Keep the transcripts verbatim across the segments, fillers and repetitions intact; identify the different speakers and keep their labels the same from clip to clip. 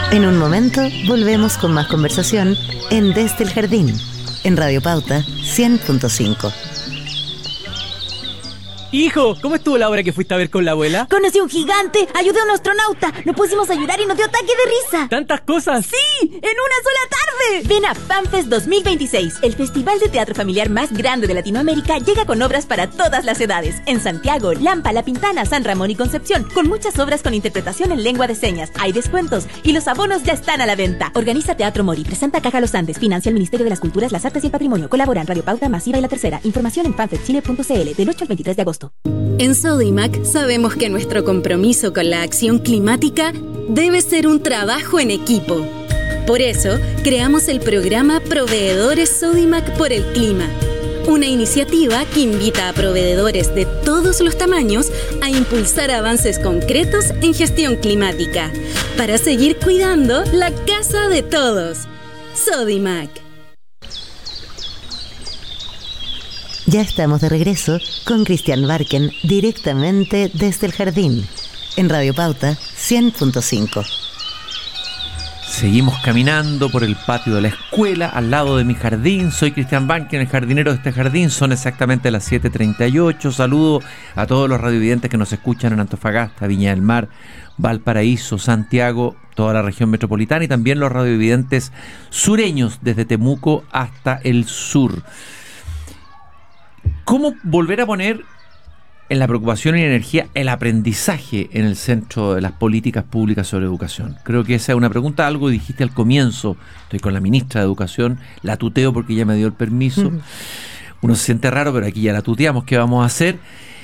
Speaker 1: En un momento volvemos con más conversación en Desde el Jardín, en Radio Pauta cien punto cinco.
Speaker 2: Hijo, ¿cómo estuvo la obra que fuiste a ver con la abuela?
Speaker 3: Conocí a un gigante, ayudé a un astronauta, nos pusimos a llorar y nos dio ataque de risa.
Speaker 2: ¿Tantas cosas?
Speaker 3: ¡Sí! ¡En una sola tarde! Ven a FanFest dos mil veintiséis, el festival de teatro familiar más grande de Latinoamérica. Llega con obras para todas las edades. En Santiago, Lampa, La Pintana, San Ramón y Concepción, con muchas obras con interpretación en lengua de señas. Hay descuentos y los abonos ya están a la venta. Organiza Teatro Mori, presenta Caja Los Andes, financia el Ministerio de las Culturas, las Artes y el Patrimonio. Colaboran Radio Pauta, Masiva y La Tercera. Información en fanfest chile punto c l del ocho al veintitrés de agosto.
Speaker 4: En Sodimac sabemos que nuestro compromiso con la acción climática debe ser un trabajo en equipo. Por eso, creamos el programa Proveedores Sodimac por el Clima, una iniciativa que invita a proveedores de todos los tamaños a impulsar avances concretos en gestión climática, para seguir cuidando la casa de todos. Sodimac.
Speaker 1: Ya estamos de regreso con Cristian Barken directamente desde el jardín, en Radio Pauta cien punto cinco.
Speaker 5: Seguimos caminando por el patio de la escuela, al lado de mi jardín. Soy Cristian Barken, el jardinero de este jardín. Son exactamente las siete treinta y ocho. Saludo a todos los radiovidentes que nos escuchan en Antofagasta, Viña del Mar, Valparaíso, Santiago, toda la región metropolitana, y también los radiovidentes sureños desde Temuco hasta el sur. ¿Cómo volver a poner en la preocupación y energía el aprendizaje en el centro de las políticas públicas sobre educación? Creo que esa es una pregunta, algo dijiste al comienzo. Estoy con la ministra de Educación, la tuteo porque ella me dio el permiso. Uh-huh. Uno se siente raro, pero aquí ya la tuteamos. ¿Qué vamos a hacer?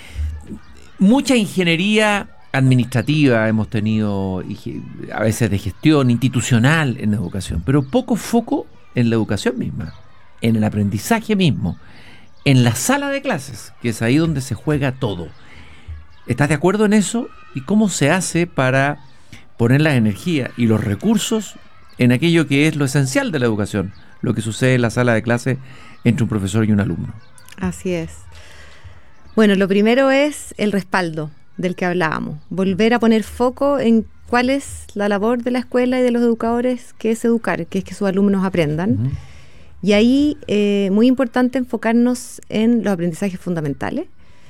Speaker 5: Mucha ingeniería administrativa hemos tenido, a veces de gestión institucional en educación, pero poco foco en la educación misma, en el aprendizaje mismo, en la sala de clases, que es ahí donde se juega todo. ¿Estás de acuerdo en eso? ¿Y cómo se hace para poner la energía y los recursos en aquello que es lo esencial de la educación, lo que sucede en la sala de clase entre un profesor y un alumno?
Speaker 6: Así es. Bueno, lo primero es el respaldo del que hablábamos. Volver a poner foco en cuál es la labor de la escuela y de los educadores, que es educar, que es que sus alumnos aprendan. Uh-huh. Y ahí, eh, muy importante enfocarnos en los aprendizajes fundamentales.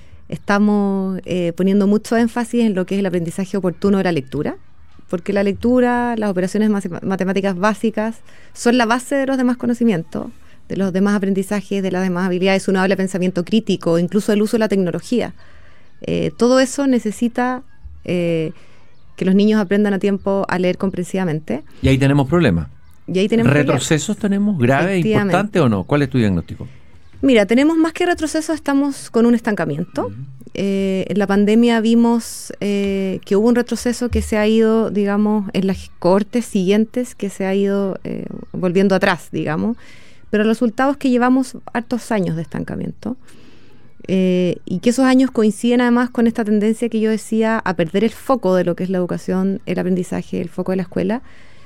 Speaker 6: Estamos eh, poniendo mucho énfasis en lo que es el aprendizaje oportuno de la lectura, porque la lectura, las operaciones matemáticas básicas, son la base de los demás conocimientos, de los demás aprendizajes, de las demás habilidades. Uno habla de pensamiento crítico, incluso el uso de la tecnología. Eh, todo eso necesita eh, que los niños aprendan a tiempo a leer comprensivamente.
Speaker 5: Y ahí tenemos problemas.
Speaker 6: Y ahí tenemos
Speaker 5: ¿Retrocesos tenemos graves, importantes o no? ¿Cuál es tu diagnóstico?
Speaker 6: Mira, tenemos más que retrocesos, estamos con un estancamiento. Uh-huh. Eh, en la pandemia vimos eh, que hubo un retroceso que se ha ido, digamos, en las cohortes siguientes, que se ha ido eh, volviendo atrás, digamos. Pero el resultado es que llevamos hartos años de estancamiento. Eh, y que esos años coinciden además con esta tendencia que yo decía a perder el foco de lo que es la educación, el aprendizaje, el foco de la escuela.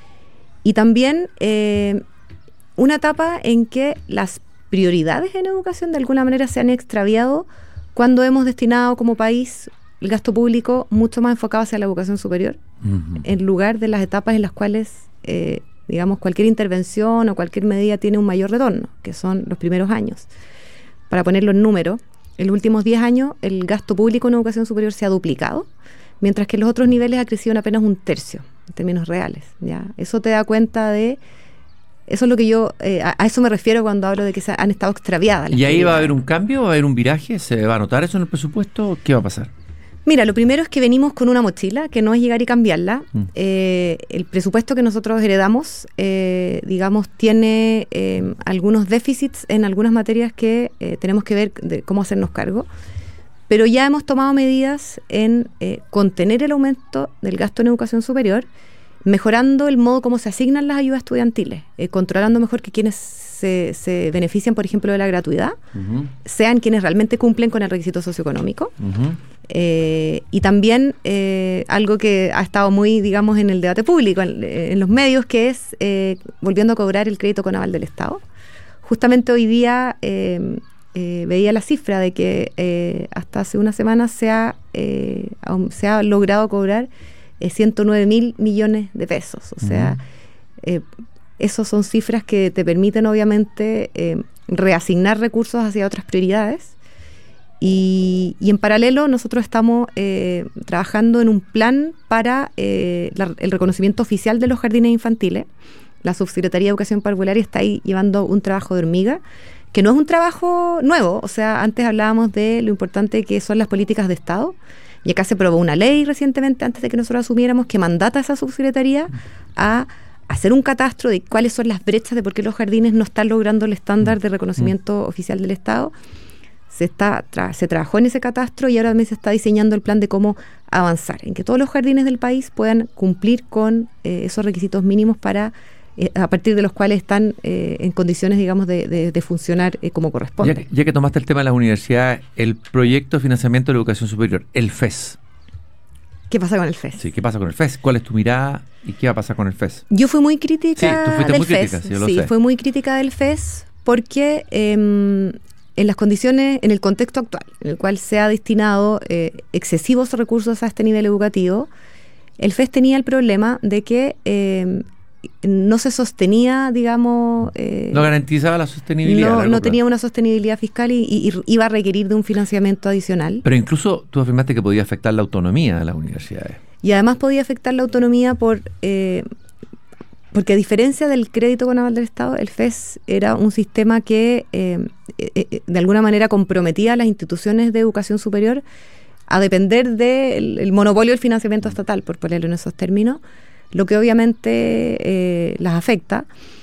Speaker 6: Y también eh, una etapa en que las prioridades en educación de alguna manera se han extraviado cuando hemos destinado como país el gasto público mucho más enfocado hacia la educación superior, uh-huh. en lugar de las etapas en las cuales, eh, digamos, cualquier intervención o cualquier medida tiene un mayor retorno, que son los primeros años. Para ponerlo en número, en los últimos diez años el gasto público en educación superior se ha duplicado, mientras que en los otros niveles ha crecido en apenas un tercio, en términos reales. ¿Ya? Eso te da cuenta de... Eso es lo que yo... Eh, a, a eso me refiero cuando hablo de que se han estado extraviadas.
Speaker 5: ¿Y ahí va a haber un cambio? ¿Va a haber un viraje? ¿Se va a notar eso en el presupuesto? ¿Qué va a pasar?
Speaker 6: Mira, lo primero es que venimos con una mochila, que no es llegar y cambiarla. Mm. Eh, el presupuesto que nosotros heredamos, eh, digamos, tiene eh, algunos déficits en algunas materias que eh, tenemos que ver de cómo hacernos cargo. Pero ya hemos tomado medidas en eh, contener el aumento del gasto en educación superior, mejorando el modo como se asignan las ayudas estudiantiles, eh, controlando mejor que quienes se, se benefician, por ejemplo, de la gratuidad, uh-huh. sean quienes realmente cumplen con el requisito socioeconómico. Uh-huh. Eh, y también eh, algo que ha estado muy, digamos, en el debate público, en, en los medios, que es eh, volviendo a cobrar el crédito con aval del Estado. Justamente hoy día... Eh, Eh, veía la cifra de que eh, hasta hace una semana se ha, eh, se ha logrado cobrar eh, ciento nueve mil millones de pesos. O sea, uh-huh. eh, esas son cifras que te permiten obviamente eh, reasignar recursos hacia otras prioridades. Y, y en paralelo nosotros estamos eh, trabajando en un plan para eh, la, el reconocimiento oficial de los jardines infantiles. La Subsecretaría de Educación Parvularia está ahí llevando un trabajo de hormiga, que no es un trabajo nuevo. O sea, antes hablábamos de lo importante que son las políticas de Estado, y acá se aprobó una ley recientemente, antes de que nosotros asumiéramos, que mandata a esa subsecretaría a hacer un catastro de cuáles son las brechas de por qué los jardines no están logrando el estándar de reconocimiento mm. oficial del Estado. Se, está, tra- se trabajó en ese catastro y ahora también se está diseñando el plan de cómo avanzar, en que todos los jardines del país puedan cumplir con eh, esos requisitos mínimos para eh, a partir de los cuales están eh, en condiciones, digamos, de, de, de funcionar eh, como corresponde.
Speaker 5: Ya que, ya que tomaste el tema de las universidades, el proyecto de financiamiento de la educación superior, el F E S.
Speaker 6: ¿Qué pasa con el F E S?
Speaker 5: Sí, ¿qué pasa con el F E S? ¿Cuál es tu mirada y qué va a pasar con el F E S?
Speaker 6: Yo fui muy crítica
Speaker 5: sí, tú fuiste
Speaker 6: del
Speaker 5: muy
Speaker 6: F E S.
Speaker 5: Crítica, sí, yo lo
Speaker 6: sí,
Speaker 5: sé.
Speaker 6: fui muy crítica del F E S porque eh, en las condiciones, en el contexto actual, en el cual se ha destinado eh, excesivos recursos a este nivel educativo, el F E S tenía el problema de que eh, no se sostenía, digamos... Eh,
Speaker 5: no garantizaba la sostenibilidad.
Speaker 6: No, no tenía una sostenibilidad fiscal y, y, y iba a requerir de un financiamiento adicional.
Speaker 5: Pero incluso tú afirmaste que podía afectar la autonomía de las universidades.
Speaker 6: Y además podía afectar la autonomía por... Eh, porque a diferencia del crédito con aval del Estado, el F E S era un sistema que eh, eh, de alguna manera comprometía a las instituciones de educación superior a depender del el monopolio del financiamiento estatal, por ponerlo en esos términos, lo que obviamente eh, las afecta.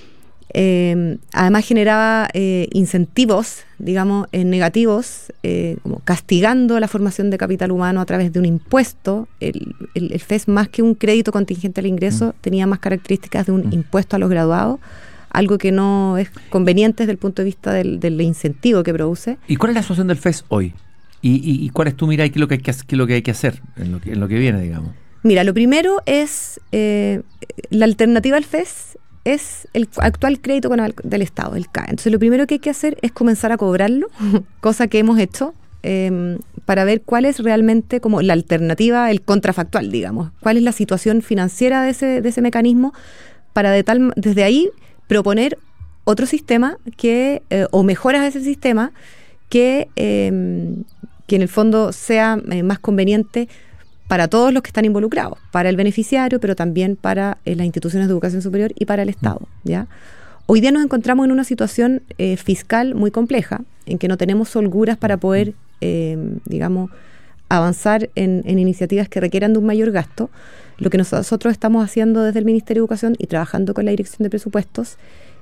Speaker 6: Eh, además generaba eh, incentivos, digamos, eh, negativos, eh, como castigando la formación de capital humano a través de un impuesto. El, el, el F E S, más que un crédito contingente al ingreso, mm. tenía más características de un mm. impuesto a los graduados, algo que no es conveniente desde el punto de vista del, del incentivo que produce.
Speaker 5: ¿Y cuál es la situación del F E S hoy? ¿Y, y, y cuál es tu mirada y qué es lo que hay que, qué es lo que, hay que hacer en lo que, en lo que viene, digamos?
Speaker 6: Mira, lo primero es eh, la alternativa al F E S es el actual crédito con el, del Estado, el C A E. Entonces lo primero que hay que hacer es comenzar a cobrarlo, cosa que hemos hecho, eh, para ver cuál es realmente como la alternativa, el contrafactual, digamos, cuál es la situación financiera de ese, de ese mecanismo, para de tal, desde ahí proponer otro sistema que eh, o mejoras a ese sistema que, eh, que en el fondo sea eh, más conveniente para todos los que están involucrados, para el beneficiario, pero también para eh, las instituciones de educación superior y para el Estado, ¿ya? Hoy día nos encontramos en una situación eh, fiscal muy compleja, en que no tenemos holguras para poder, eh, digamos, avanzar en, en iniciativas que requieran de un mayor gasto. Lo que nosotros estamos haciendo desde el Ministerio de Educación y trabajando con la Dirección de Presupuestos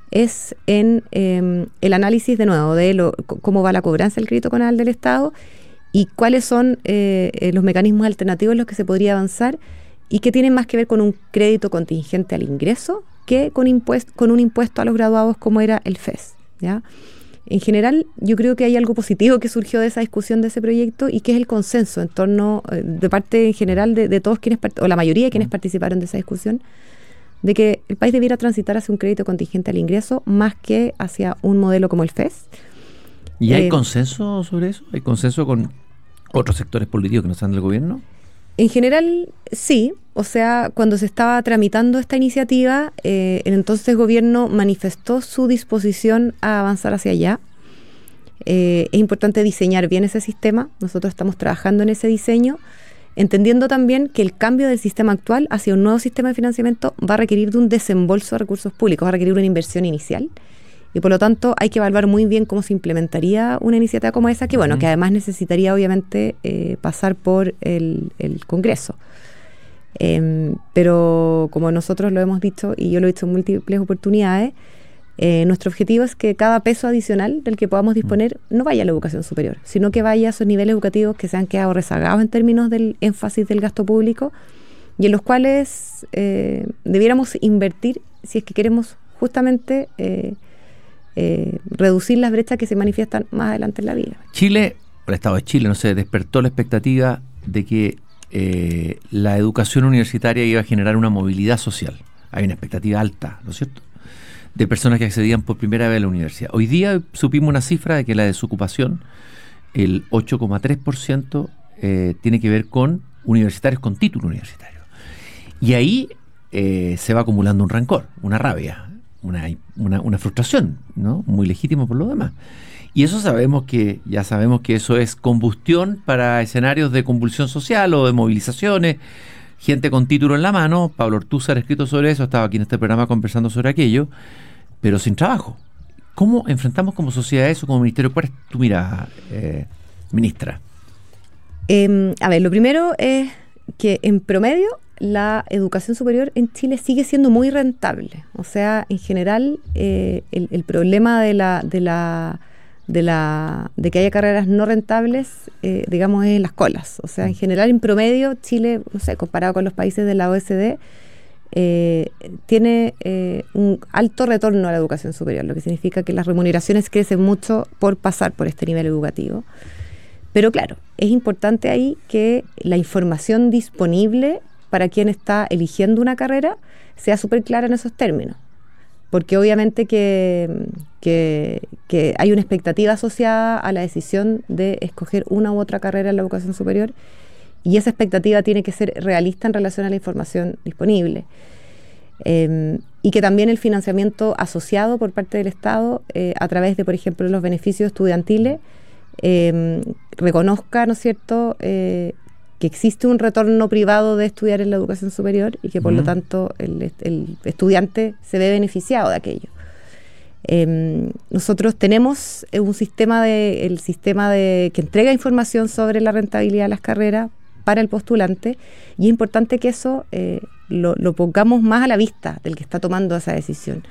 Speaker 6: es en eh, el análisis de nuevo de lo, cómo va la cobranza del crédito con aval del Estado y cuáles son eh, los mecanismos alternativos en los que se podría avanzar y que tienen más que ver con un crédito contingente al ingreso que con, impuesto, con un impuesto a los graduados como era el F E S, ¿ya? En general, yo creo que hay algo positivo que surgió de esa discusión de ese proyecto y que es el consenso en torno, eh, de parte en general de, de todos quienes, o la mayoría de quienes participaron de esa discusión, de que el país debiera transitar hacia un crédito contingente al ingreso más que hacia un modelo como el F E S.
Speaker 5: ¿Y hay
Speaker 6: eh,
Speaker 5: consenso sobre eso? ¿Hay consenso con otros sectores políticos que no están del gobierno?
Speaker 6: En general, sí. O sea, cuando se estaba tramitando esta iniciativa, eh, el entonces gobierno manifestó su disposición a avanzar hacia allá. Eh, es importante diseñar bien ese sistema. Nosotros estamos trabajando en ese diseño, entendiendo también que el cambio del sistema actual hacia un nuevo sistema de financiamiento va a requerir de un desembolso de recursos públicos, va a requerir una inversión inicial. Y por lo tanto hay que evaluar muy bien cómo se implementaría una iniciativa como esa, que bueno, uh-huh. que además necesitaría obviamente eh, pasar por el, el Congreso. Eh, pero como nosotros lo hemos dicho, y yo lo he dicho en múltiples oportunidades, eh, nuestro objetivo es que cada peso adicional del que podamos disponer no vaya a la educación superior, sino que vaya a esos niveles educativos que se han quedado rezagados en términos del énfasis del gasto público y en los cuales eh, debiéramos invertir si es que queremos justamente... Eh, Eh, reducir las brechas que se manifiestan más adelante en la vida.
Speaker 5: Chile, el Estado de Chile, no sé, despertó la expectativa de que eh, la educación universitaria iba a generar una movilidad social. Hay una expectativa alta, ¿no es cierto?, de personas que accedían por primera vez a la universidad. Hoy día supimos una cifra de que la desocupación, el ocho coma tres por ciento, eh, tiene que ver con universitarios con título universitario. Y ahí eh, se va acumulando un rancor, una rabia, una, una, una frustración, ¿no? Muy legítimo por lo demás. Y eso sabemos que, ya sabemos que eso es combustión para escenarios de convulsión social o de movilizaciones, gente con título en la mano. Pablo Ortúzar ha escrito sobre eso, estaba aquí en este programa conversando sobre aquello, pero sin trabajo. ¿Cómo enfrentamos como sociedad eso, como ministerio? ¿Cuál es tu mirada, eh, ministra?
Speaker 6: Eh, a ver, lo primero es que en promedio la educación superior en Chile sigue siendo muy rentable. O sea, en general, eh, el, el problema de la... De la de la de que haya carreras no rentables, eh, digamos, es en las colas. O sea, en general, en promedio, Chile, no sé, comparado con los países de la O E C D, eh, tiene eh, un alto retorno a la educación superior, lo que significa que las remuneraciones crecen mucho por pasar por este nivel educativo. Pero claro, es importante ahí que la información disponible para quien está eligiendo una carrera sea súper clara en esos términos. Porque obviamente que, que, que hay una expectativa asociada a la decisión de escoger una u otra carrera en la educación superior, y esa expectativa tiene que ser realista en relación a la información disponible. Eh, y que también el financiamiento asociado por parte del Estado, eh, a través de, por ejemplo, los beneficios estudiantiles, eh, reconozca, ¿no es cierto?, eh, que existe un retorno privado de estudiar en la educación superior y que por uh-huh. lo tanto el, el estudiante se ve beneficiado de aquello. Eh, nosotros tenemos un sistema de, el sistema de que entrega información sobre la rentabilidad de las carreras para el postulante, y es importante que eso eh, lo, lo pongamos más a la vista del que está tomando esa decisión.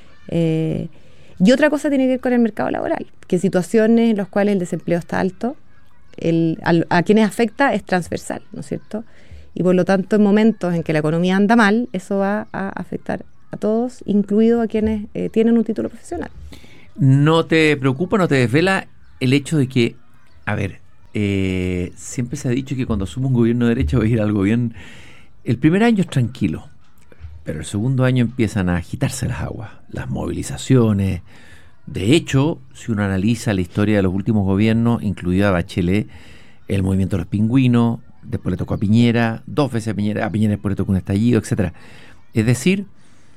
Speaker 6: Eh, y otra cosa tiene que ver con el mercado laboral, que en situaciones en las cuales el desempleo está alto, El, a, a quienes afecta es transversal, ¿no es cierto? Y por lo tanto, en momentos en que la economía anda mal, eso va a afectar a todos, incluido a quienes eh, tienen un título profesional.
Speaker 5: ¿No te preocupa, no te desvela el hecho de que, a ver, eh, siempre se ha dicho que cuando asume un gobierno de derecha va a ir algo bien? El primer año es tranquilo, pero el segundo año empiezan a agitarse las aguas, las movilizaciones. De hecho, si uno analiza la historia de los últimos gobiernos, incluido a Bachelet, el movimiento de los pingüinos, después le tocó a Piñera, dos veces a Piñera, a Piñera después le tocó un estallido, etcétera. Es decir,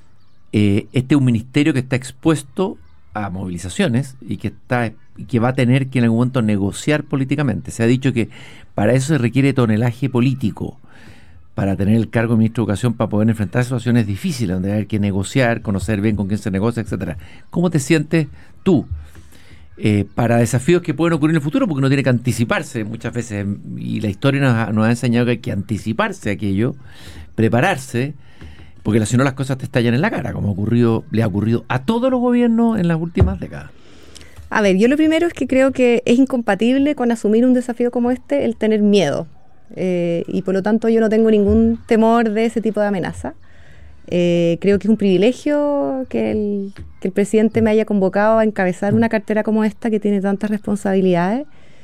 Speaker 5: eh, este es un ministerio que está expuesto a movilizaciones y que está y que va a tener que en algún momento negociar políticamente. Se ha dicho que para eso se requiere tonelaje político, para tener el cargo de ministro de Educación, para poder enfrentar situaciones difíciles, donde hay que negociar, conocer bien con quién se negocia, etcétera. ¿Cómo te sientes tú eh, para desafíos que pueden ocurrir en el futuro? Porque uno tiene que anticiparse muchas veces, y la historia nos ha, nos ha enseñado que hay que anticiparse a aquello, prepararse, porque si no las cosas te estallan en la cara, como ha ocurrido, le ha ocurrido a todos los gobiernos en las últimas décadas.
Speaker 6: A ver, yo lo primero es que creo que es incompatible con asumir un desafío como este el tener miedo. Eh, y por lo tanto yo no tengo ningún temor de ese tipo de amenaza. Eh, creo que es un privilegio que el, que el presidente me haya convocado a encabezar una cartera como esta que tiene tantas responsabilidades,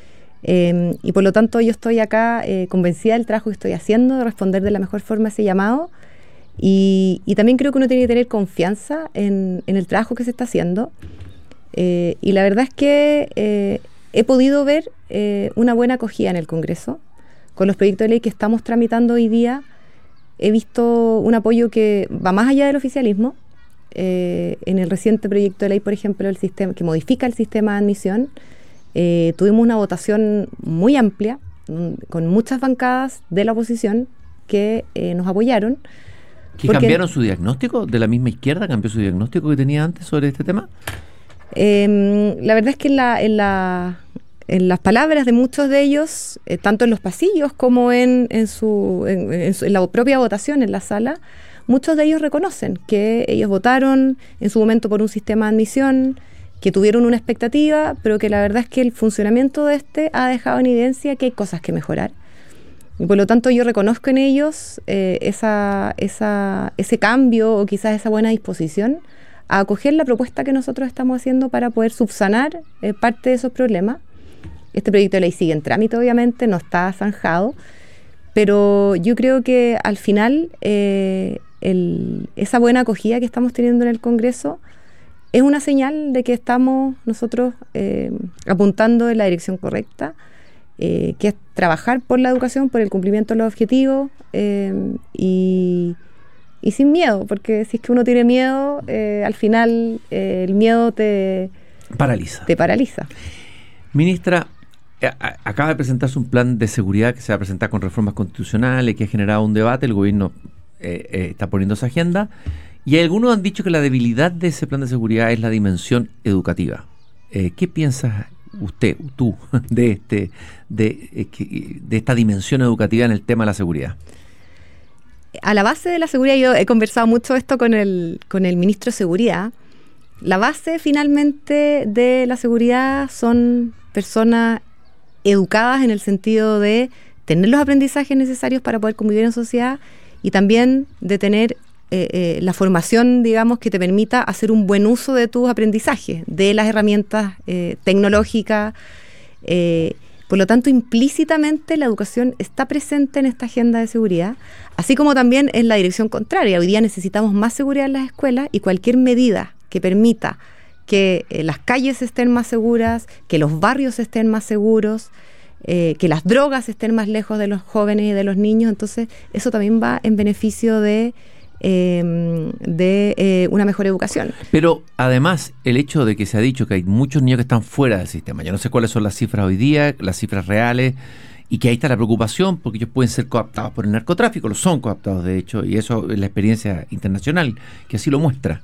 Speaker 6: eh, y por lo tanto yo estoy acá eh, convencida del trabajo que estoy haciendo, de responder de la mejor forma a ese llamado, y, y también creo que uno tiene que tener confianza en, en el trabajo que se está haciendo, eh, y la verdad es que eh, he podido ver eh, una buena acogida en el Congreso. Con los proyectos de ley que estamos tramitando hoy día, he visto un apoyo que va más allá del oficialismo. Eh, en el reciente proyecto de ley, por ejemplo, el sistema que modifica el sistema de admisión, eh, tuvimos una votación muy amplia, con muchas bancadas de la oposición que eh, nos apoyaron.
Speaker 5: ¿Que cambiaron su diagnóstico? ¿De la misma izquierda cambió su diagnóstico que tenía antes sobre este tema?
Speaker 6: Eh, la verdad es que en la... En la En las palabras de muchos de ellos, eh, tanto en los pasillos como en, en, su, en, en, su, en la propia votación en la sala, muchos de ellos reconocen que ellos votaron en su momento por un sistema de admisión, que tuvieron una expectativa, pero que la verdad es que el funcionamiento de este ha dejado en evidencia que hay cosas que mejorar. Y por lo tanto yo reconozco en ellos eh, esa, esa, ese cambio o quizás esa buena disposición a acoger la propuesta que nosotros estamos haciendo para poder subsanar eh, parte de esos problemas. Este proyecto de ley sigue en trámite, obviamente, no está zanjado, pero yo creo que al final eh, el, esa buena acogida que estamos teniendo en el Congreso es una señal de que estamos nosotros eh, apuntando en la dirección correcta, eh, que es trabajar por la educación, por el cumplimiento de los objetivos eh, y, y sin miedo, porque si es que uno tiene miedo, eh, al final eh, el miedo te
Speaker 5: paraliza.
Speaker 6: Te paraliza.
Speaker 5: Ministra, a, acaba de presentarse un plan de seguridad que se va a presentar con reformas constitucionales, que ha generado un debate, el gobierno eh, eh, está poniendo esa agenda, y algunos han dicho que la debilidad de ese plan de seguridad es la dimensión educativa. Eh, ¿Qué piensas usted, tú, de este de, de esta dimensión educativa en el tema de la seguridad?
Speaker 6: A la base de la seguridad, yo he conversado mucho esto con el, con el ministro de Seguridad. La base finalmente de la seguridad son personas educadas en el sentido de tener los aprendizajes necesarios para poder convivir en sociedad y también de tener eh, eh, la formación, digamos, que te permita hacer un buen uso de tus aprendizajes, de las herramientas eh, tecnológicas. Eh, por lo tanto, implícitamente la educación está presente en esta agenda de seguridad, así como también en la dirección contraria. Hoy día necesitamos más seguridad en las escuelas y cualquier medida que permita que eh, las calles estén más seguras, que los barrios estén más seguros, eh, que las drogas estén más lejos de los jóvenes y de los niños, entonces eso también va en beneficio de, eh, de eh, una mejor educación.
Speaker 5: Pero además, el hecho de que se ha dicho que hay muchos niños que están fuera del sistema, yo no sé cuáles son las cifras hoy día, las cifras reales, y que ahí está la preocupación, porque ellos pueden ser cooptados por el narcotráfico, lo son cooptados de hecho, y eso es la experiencia internacional, que así lo muestra.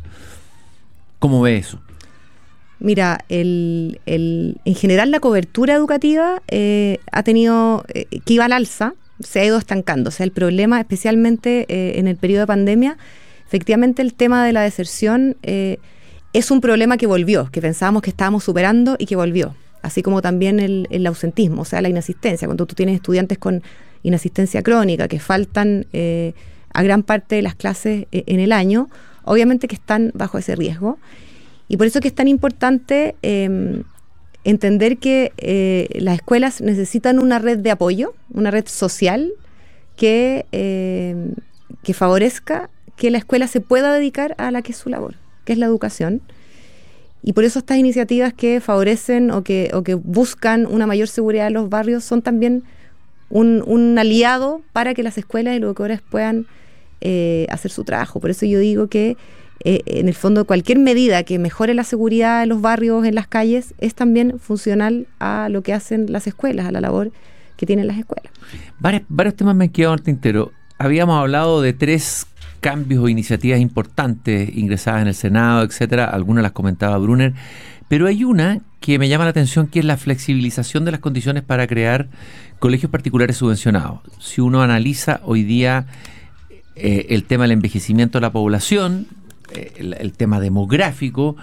Speaker 5: ¿Cómo ve eso?
Speaker 6: Mira, el, el, en general la cobertura educativa eh, ha tenido, eh, que iba al alza, se ha ido estancando. O sea, el problema, especialmente eh, en el periodo de pandemia, efectivamente el tema de la deserción eh, es un problema que volvió, que pensábamos que estábamos superando y que volvió. Así como también el, el ausentismo, o sea, la inasistencia. Cuando tú tienes estudiantes con inasistencia crónica que faltan eh, a gran parte de las clases eh, en el año, obviamente que están bajo ese riesgo. Y por eso que es tan importante eh, entender que eh, las escuelas necesitan una red de apoyo, una red social que, eh, que favorezca que la escuela se pueda dedicar a la que es su labor, que es la educación. Y por eso estas iniciativas que favorecen o que, o que buscan una mayor seguridad en los barrios son también un, un aliado para que las escuelas y los educadores puedan eh, hacer su trabajo. Por eso yo digo que Eh, en el fondo cualquier medida que mejore la seguridad en los barrios, en las calles, es también funcional a lo que hacen las escuelas, a la labor que tienen las escuelas.
Speaker 5: Varios, varios temas me han quedado en el tintero. Habíamos hablado de tres cambios o iniciativas importantes ingresadas en el Senado, etcétera. Algunas las comentaba Brunner, pero hay una que me llama la atención, que es la flexibilización de las condiciones para crear colegios particulares subvencionados. Si uno analiza hoy día eh, el tema del envejecimiento de la población, El, el tema demográfico,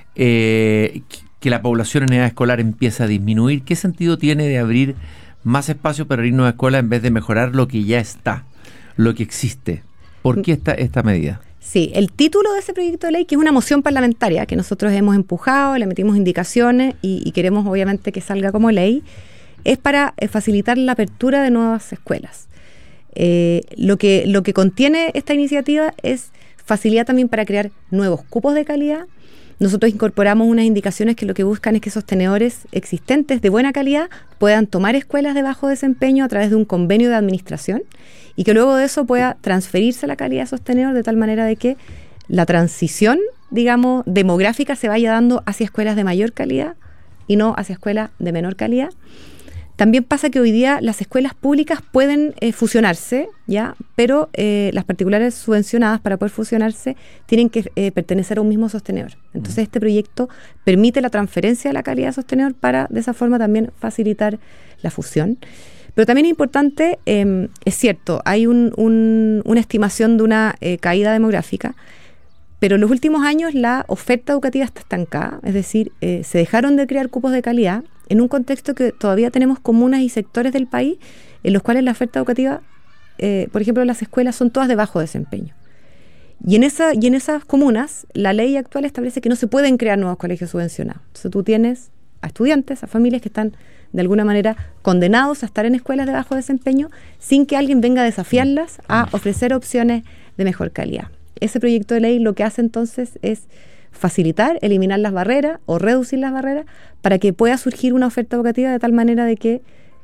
Speaker 5: eh, que la población en edad escolar empieza a disminuir, ¿qué sentido tiene de abrir más espacio para irnos a escuela en vez de mejorar lo que ya está, lo que existe? ¿Por qué esta, esta medida?
Speaker 6: Sí, el título de ese proyecto de ley, que es una moción parlamentaria que nosotros hemos empujado, le metimos indicaciones y, y queremos obviamente que salga como ley, es para eh, facilitar la apertura de nuevas escuelas. Eh, lo que, lo que contiene esta iniciativa es facilidad también para crear nuevos cupos de calidad. Nosotros incorporamos unas indicaciones que lo que buscan es que sostenedores existentes de buena calidad puedan tomar escuelas de bajo desempeño a través de un convenio de administración y que luego de eso pueda transferirse la calidad de sostenedor de tal manera de que la transición, digamos, demográfica se vaya dando hacia escuelas de mayor calidad y no hacia escuelas de menor calidad. También pasa que hoy día las escuelas públicas pueden eh, fusionarse, ¿ya? Pero eh, las particulares subvencionadas, para poder fusionarse, tienen que eh, pertenecer a un mismo sostenedor. Entonces, este proyecto permite la transferencia de la calidad de sostenedor para, de esa forma, también facilitar la fusión. Pero también es importante, eh, es cierto, hay un, un, una estimación de una eh, caída demográfica, pero en los últimos años la oferta educativa está estancada, es decir, eh, se dejaron de crear cupos de calidad en un contexto que todavía tenemos comunas y sectores del país en los cuales la oferta educativa, eh, por ejemplo, las escuelas son todas de bajo desempeño. Y en, esa, y en esas comunas, la ley actual establece que no se pueden crear nuevos colegios subvencionados. Entonces tú tienes a estudiantes, a familias que están de alguna manera condenados a estar en escuelas de bajo desempeño sin que alguien venga a desafiarlas a ofrecer opciones de mejor calidad. Ese proyecto de ley lo que hace entonces es facilitar, eliminar las barreras o reducir las barreras para que pueda surgir una oferta educativa de tal manera de que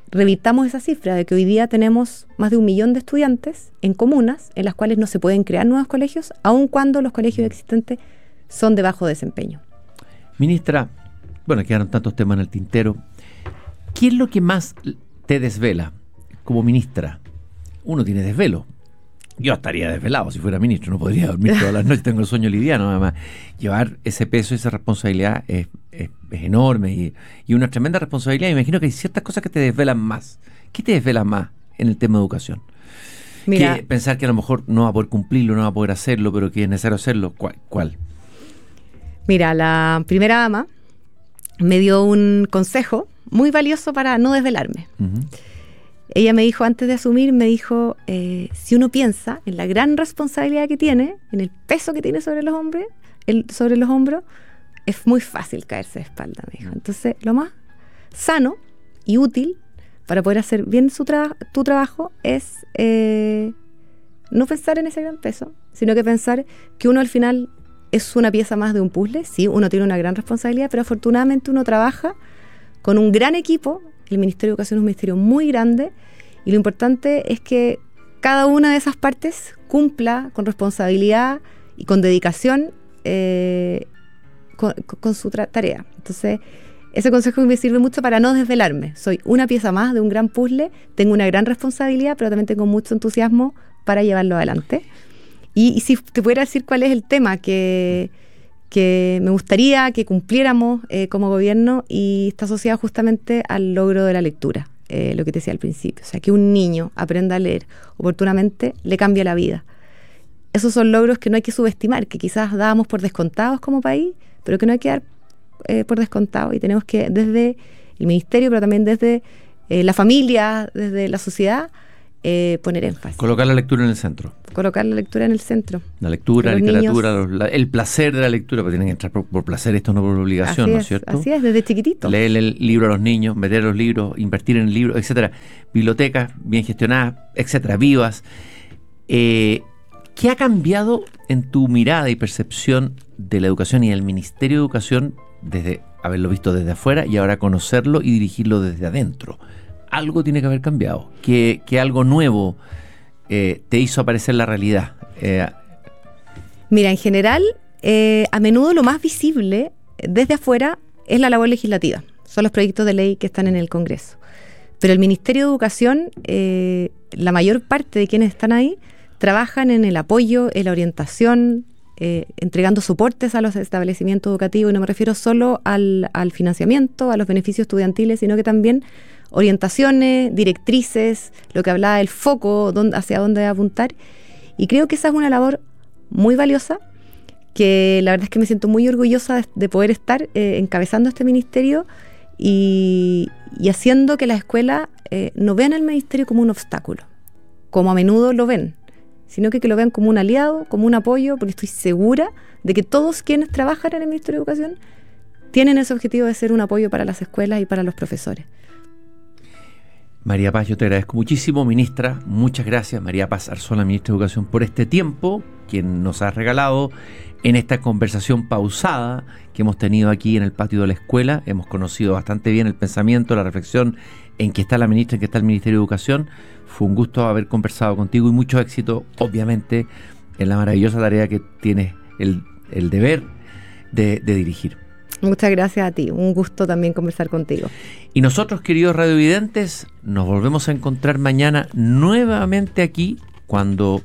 Speaker 6: revirtamos esa cifra de que hoy día tenemos más de un millón de estudiantes en comunas en las cuales no se pueden crear nuevos colegios, aun cuando los colegios existentes son de bajo desempeño.
Speaker 5: Ministra, bueno, quedaron tantos temas en el tintero. ¿Qué es lo que más te desvela como ministra? Uno tiene desvelo. Yo estaría desvelado si fuera ministro, no podría dormir todas las noches, tengo el sueño liviano, además. Llevar ese peso, esa responsabilidad es, es, es enorme y, y una tremenda responsabilidad. Me imagino que hay ciertas cosas que te desvelan más. ¿Qué te desvela más en el tema de educación?
Speaker 6: Mira,
Speaker 5: que pensar que a lo mejor no va a poder cumplirlo, no va a poder hacerlo, pero que es necesario hacerlo. ¿Cuál? ¿Cuál?
Speaker 6: Mira, la primera dama me dio un consejo muy valioso para no desvelarme. Uh-huh. Ella me dijo, antes de asumir, me dijo, eh, si uno piensa en la gran responsabilidad que tiene, en el peso que tiene sobre los hombres, el, sobre los hombros, es muy fácil caerse de espalda, me dijo. Entonces, lo más sano y útil para poder hacer bien su tra- tu trabajo es eh, no pensar en ese gran peso, sino que pensar que uno al final es una pieza más de un puzzle. Sí, uno tiene una gran responsabilidad, pero afortunadamente uno trabaja con un gran equipo. El Ministerio de Educación es un ministerio muy grande y lo importante es que cada una de esas partes cumpla con responsabilidad y con dedicación eh, con, con su tra- tarea. Entonces, ese consejo me sirve mucho para no desvelarme. Soy una pieza más de un gran puzzle, tengo una gran responsabilidad, pero también tengo mucho entusiasmo para llevarlo adelante. Y, y si te pudiera decir cuál es el tema que... que me gustaría que cumpliéramos eh, como gobierno, y está asociado justamente al logro de la lectura, eh, lo que te decía al principio. O sea, que un niño aprenda a leer oportunamente le cambia la vida. Esos son logros que no hay que subestimar, que quizás dábamos por descontados como país, pero que no hay que dar eh, por descontado, y tenemos que desde el ministerio, pero también desde eh, la familia, desde la sociedad, Eh, poner énfasis.
Speaker 5: Colocar la lectura en el centro.
Speaker 6: Colocar la lectura en el centro.
Speaker 5: La lectura, la literatura, los, la, el placer de la lectura, porque tienen que entrar por, por placer, esto no por obligación,
Speaker 6: así
Speaker 5: ¿no
Speaker 6: es,
Speaker 5: es cierto?
Speaker 6: Así es, desde chiquitito.
Speaker 5: Leer el libro a los niños, meter los libros, invertir en el libro, etcétera. Bibliotecas bien gestionadas, etcétera, vivas. Eh, ¿Qué ha cambiado en tu mirada y percepción de la educación y del Ministerio de Educación desde haberlo visto desde afuera y ahora conocerlo y dirigirlo desde adentro? Algo tiene que haber cambiado, que, que algo nuevo eh, te hizo aparecer la realidad. Eh,
Speaker 6: Mira, en general, eh, a menudo lo más visible desde afuera es la labor legislativa, son los proyectos de ley que están en el Congreso. Pero el Ministerio de Educación, eh, la mayor parte de quienes están ahí, trabajan en el apoyo, en la orientación, eh, entregando soportes a los establecimientos educativos, y no me refiero solo al, al financiamiento, a los beneficios estudiantiles, sino que también orientaciones, directrices, lo que hablaba del foco, dónde, hacia dónde apuntar. Y creo que esa es una labor muy valiosa, que la verdad es que me siento muy orgullosa de, de poder estar eh, encabezando este ministerio y, y haciendo que las escuelas eh, no vean al ministerio como un obstáculo, como a menudo lo ven, sino que, que lo vean como un aliado, como un apoyo, porque estoy segura de que todos quienes trabajan en el Ministerio de Educación tienen ese objetivo de ser un apoyo para las escuelas y para los profesores.
Speaker 5: María Paz, yo te agradezco muchísimo, ministra. Muchas gracias, María Paz Arzola, ministra de Educación, por este tiempo que nos has regalado en esta conversación pausada que hemos tenido aquí en el patio de la escuela. Hemos conocido bastante bien el pensamiento, la reflexión en que está la ministra, en que está el Ministerio de Educación. Fue un gusto haber conversado contigo y mucho éxito, obviamente, en la maravillosa tarea que tienes el, el deber de, de dirigir.
Speaker 6: Muchas gracias a ti, un gusto también conversar contigo.
Speaker 5: Y nosotros, queridos radiovidentes, nos volvemos a encontrar mañana nuevamente aquí cuando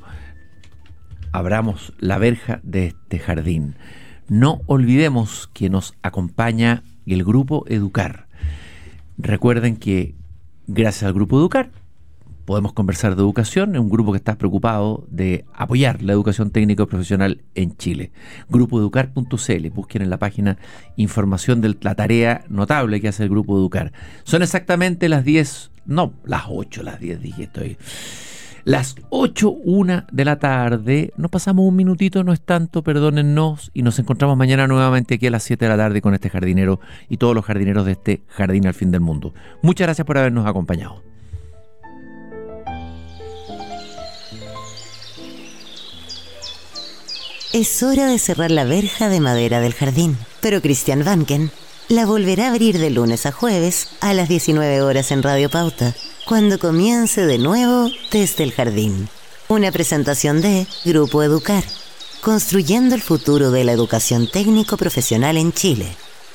Speaker 5: abramos la verja de este jardín. No olvidemos que nos acompaña el Grupo Educar. Recuerden que gracias al Grupo Educar podemos conversar de educación, es un grupo que está preocupado de apoyar la educación técnica y profesional en Chile. grupo educar punto c l, busquen en la página información de la tarea notable que hace el Grupo Educar. Son exactamente las diez, no, las ocho, las diez dije, estoy... Las ocho, una de la tarde, nos pasamos un minutito, no es tanto, perdónennos, y nos encontramos mañana nuevamente aquí a las siete de la tarde con este jardinero y todos los jardineros de este Jardín al Fin del Mundo. Muchas gracias por habernos acompañado.
Speaker 1: Es hora de cerrar la verja de madera del jardín, pero Christian Vanken la volverá a abrir de lunes a jueves a las diecinueve horas en Radio Pauta, cuando comience de nuevo Desde el Jardín. Una presentación de Grupo Educar, construyendo el futuro de la educación técnico-profesional en Chile.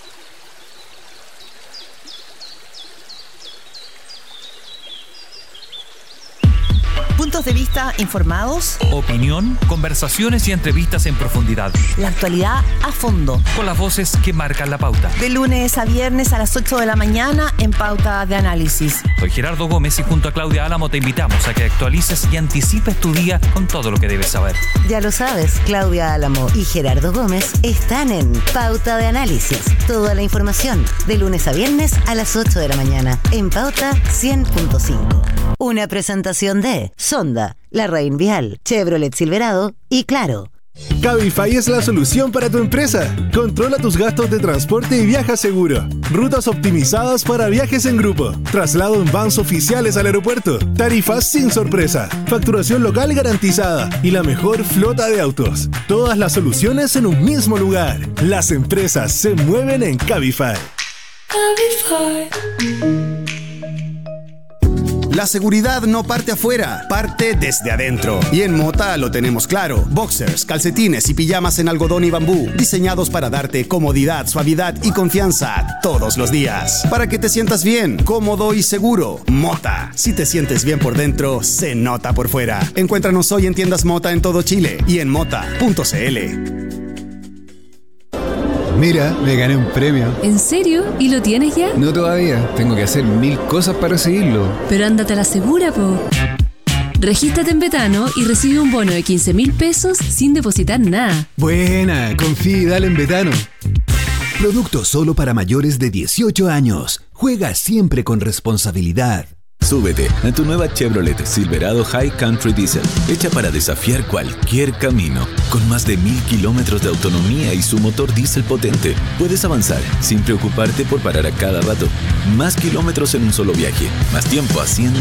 Speaker 7: Puntos de vista informados,
Speaker 8: opinión, conversaciones y entrevistas en profundidad.
Speaker 7: La actualidad a fondo.
Speaker 8: Con las voces que marcan la pauta.
Speaker 7: De lunes a viernes a las ocho de la mañana en Pauta de Análisis.
Speaker 8: Soy Gerardo Gómez y junto a Claudia Álamo te invitamos a que actualices y anticipes tu día con todo lo que debes saber.
Speaker 1: Ya lo sabes, Claudia Álamo y Gerardo Gómez están en Pauta de Análisis. Toda la información de lunes a viernes a las ocho de la mañana en Pauta cien punto cinco. Una presentación de Sonda, La Reinvial, Chevrolet Silverado y Claro.
Speaker 9: Cabify es la solución para tu empresa. Controla tus gastos de transporte y viaja seguro. Rutas optimizadas para viajes en grupo. Traslado en vans oficiales al aeropuerto. Tarifas sin sorpresa. Facturación local garantizada. Y la mejor flota de autos. Todas las soluciones en un mismo lugar. Las empresas se mueven en Cabify.
Speaker 10: Cabify. La seguridad no parte afuera, parte desde adentro. Y en Mota lo tenemos claro. Boxers, calcetines y pijamas en algodón y bambú, diseñados para darte comodidad, suavidad y confianza todos los días. Para que te sientas bien, cómodo y seguro. Mota. Si te sientes bien por dentro, se nota por fuera. Encuéntranos hoy en tiendas Mota en todo Chile y en mota punto c l.
Speaker 11: Mira, me gané un premio.
Speaker 12: ¿En serio? ¿Y lo tienes ya?
Speaker 11: No todavía, tengo que hacer mil cosas para recibirlo.
Speaker 12: Pero ándate a la segura, po. Regístrate en Betano y recibe un bono de quince mil pesos sin depositar nada.
Speaker 11: Buena, confía y dale en Betano.
Speaker 13: Producto solo para mayores de dieciocho años. Juega siempre con responsabilidad.
Speaker 14: Súbete a tu nueva Chevrolet Silverado High Country Diesel, hecha para desafiar cualquier camino. Con más de mil kilómetros de autonomía y su motor diésel potente, puedes avanzar sin preocuparte por parar a cada rato. Más kilómetros en un solo viaje, más tiempo haciendo